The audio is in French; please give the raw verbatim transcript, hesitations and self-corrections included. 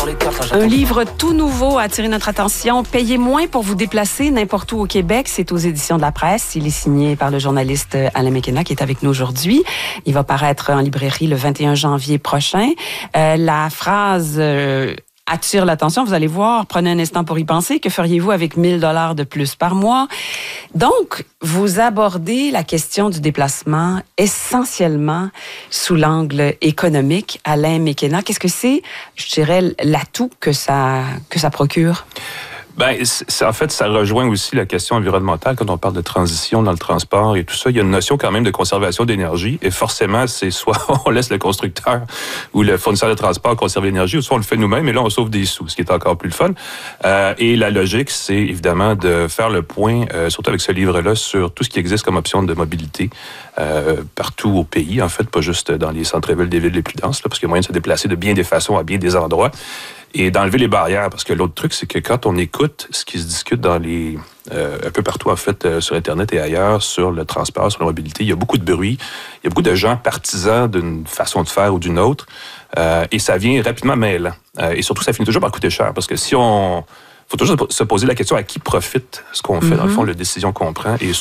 Un livre tout nouveau a attiré notre attention. Payez moins pour vous déplacer n'importe où au Québec. C'est aux éditions de la Presse. Il est signé par le journaliste Alain McKenna qui est avec nous aujourd'hui. Il va paraître en librairie le vingt et un janvier prochain. Euh, la phrase euh, attire l'attention. Vous allez voir, prenez un instant pour y penser. Que feriez-vous avec mille dollars de plus par mois? Donc, vous abordez la question du déplacement essentiellement sous l'angle économique. Alain McKenna, qu'est-ce que c'est, je dirais, l'atout que ça, que ça procure? Ben, c'est, en fait, ça rejoint aussi la question environnementale quand on parle de transition dans le transport et tout ça. Il y a une notion quand même de conservation d'énergie et forcément, c'est soit on laisse le constructeur ou le fournisseur de transport conserver l'énergie ou soit on le fait nous-mêmes et là, on sauve des sous, ce qui est encore plus le fun. Euh, et la logique, c'est évidemment de faire le point, euh, surtout avec ce livre-là, sur tout ce qui existe comme option de mobilité euh, partout au pays, en fait, pas juste dans les centres-villes des villes les plus denses, là, parce qu'il y a moyen de se déplacer de bien des façons à bien des endroits. Et d'enlever les barrières, parce que l'autre truc, c'est que quand on écoute ce qui se discute dans les euh, un peu partout, en fait, euh, sur Internet et ailleurs, sur le transport, sur la mobilité, il y a beaucoup de bruit, il y a beaucoup de gens partisans d'une façon de faire ou d'une autre, euh, et ça vient rapidement mêlant. Euh, et surtout, ça finit toujours par coûter cher, parce que si on... faut toujours se poser la question à qui profite ce qu'on fait, mm-hmm. dans le fond, la décision qu'on prend, et